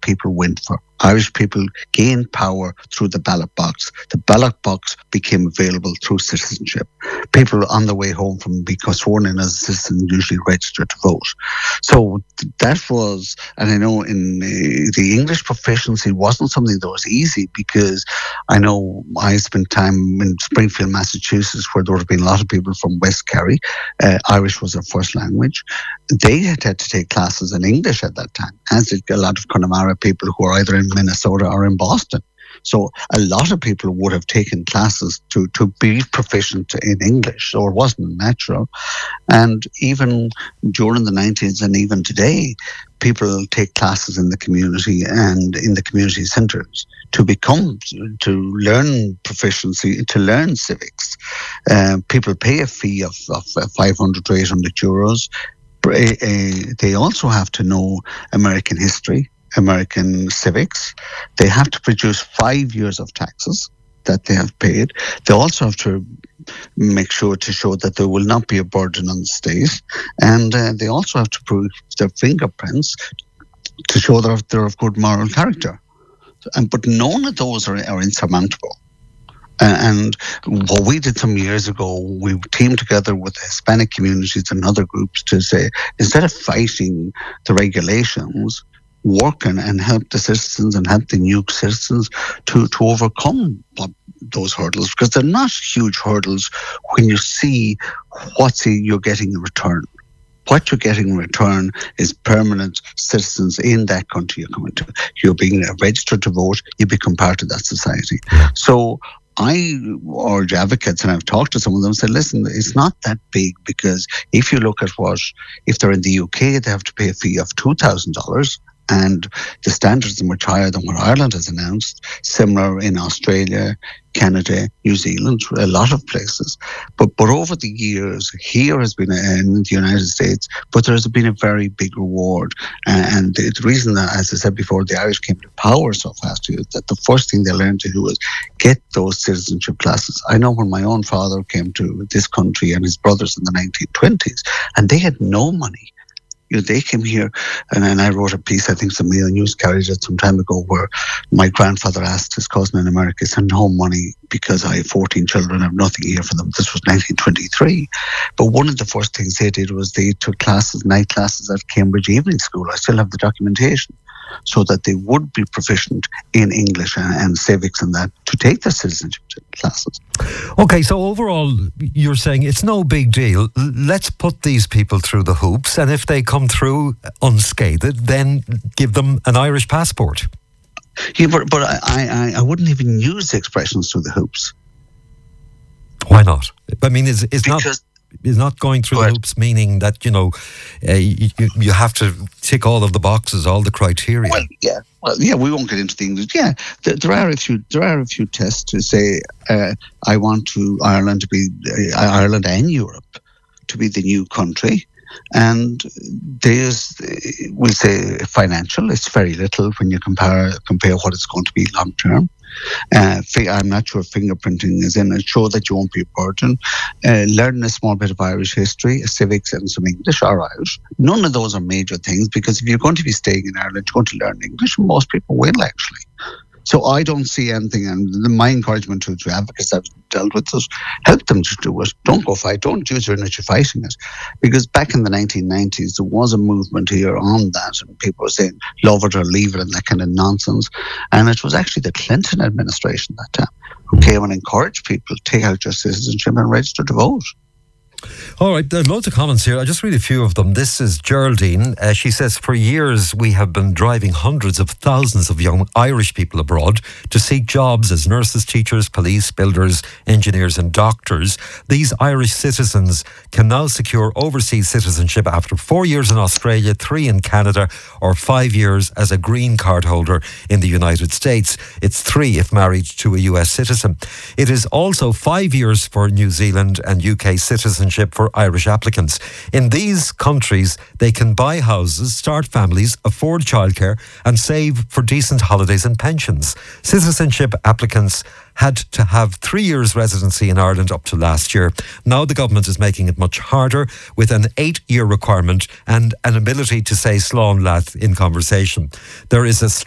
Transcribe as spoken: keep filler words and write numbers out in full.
people went for. Irish people gained power through the ballot box. The ballot box became available through citizenship. People on their way home from being sworn in as a citizen usually registered to vote. So that was, and I know in uh, the English proficiency wasn't something that was easy, because I know I spent time in Springfield, Massachusetts, where there would have been a lot of people from West Kerry. Uh, Irish was their first language. They had had to take classes in English at that time, as did a lot of Connemara people who are either in Minnesota or in Boston. So a lot of people would have taken classes to, to be proficient in English, so it wasn't natural. And even during the nineties and even today, people take classes in the community and in the community centres to become, to learn proficiency, to learn civics. Uh, people pay a fee of, of five hundred to eight hundred euros. They also have to know American history, American civics. They have to produce five years of taxes that they have paid. They also have to make sure to show that there will not be a burden on the state. And uh, they also have to prove their fingerprints to show that they're of good moral character. And, but none of those are, are insurmountable. And what we did some years ago, we teamed together with the Hispanic communities and other groups to say, instead of fighting the regulations, work and, and help the citizens and help the new citizens to, to overcome what, those hurdles, because they're not huge hurdles when you see what you're getting in return. What you're getting in return is permanent citizens in that country you're coming to. You're being registered to vote, you become part of that society. So I urge advocates, and I've talked to some of them, said, listen, it's not that big, because if you look at what, if they're in the U K, they have to pay a fee of two thousand dollars, and the standards are much higher than what Ireland has announced, similar in Australia, Canada, New Zealand, a lot of places. But but over the years, here has been, a, in the United States, but there's been a very big reward. And the, the reason that, as I said before, the Irish came to power so fast is that the first thing they learned to do was get those citizenship classes. I know when my own father came to this country and his brothers in the nineteen twenties, and they had no money. You know, they came here, and then I wrote a piece, I think the Mail News carried it some time ago, where my grandfather asked his cousin in America, send home money because I have fourteen children, I have nothing here for them. This was nineteen twenty-three. But one of the first things they did was they took classes, night classes at Cambridge Evening School. I still have the documentation, so that they would be proficient in English and, and civics and that to take their citizenship classes. Okay, so overall, you're saying it's no big deal. Let's put these people through the hoops, and if they come through unscathed, then give them an Irish passport. Yeah, but, but I, I, I wouldn't even use the expressions through the hoops. Why not? I mean, it's, it's not... Because is not going through the hoops, meaning that, you know, uh, you, you have to tick all of the boxes, all the criteria. Well, yeah, well, yeah. We won't get into the English. Yeah, there, there are a few. There are a few tests to say uh, I want to Ireland to be uh, Ireland and Europe to be the new country, and there's we'll say financial. It's very little when you compare compare what it's going to be long term. Uh, I'm not sure fingerprinting is in it. Show that you won't be a burden. Uh, learn a small bit of Irish history, civics, and some English or Irish. None of those are major things, because if you're going to be staying in Ireland, you're going to learn English, and most people will actually. So I don't see anything, and my encouragement to, to advocates I've dealt with is help them to do it. Don't go fight. Don't use your energy fighting it. Because back in the nineteen nineties, there was a movement here on that, and people were saying, love it or leave it, and that kind of nonsense. And it was actually the Clinton administration that time who came and encouraged people to take out your citizenship and register to vote. All right, there are loads of comments here. I'll just read a few of them. This is Geraldine. Uh, she says, for years we have been driving hundreds of thousands of young Irish people abroad to seek jobs as nurses, teachers, police, builders, engineers and doctors. These Irish citizens can now secure overseas citizenship after four years in Australia, three in Canada, or five years as a green card holder in the United States. It's three if married to a U S citizen. It is also five years for New Zealand and U K citizenship for Irish applicants. In these countries, they can buy houses, start families, afford childcare, and save for decent holidays and pensions. Citizenship applicants had to have three years residency in Ireland up to last year. Now the government is making it much harder with an eight-year requirement and an ability to say slán leat in conversation. There is a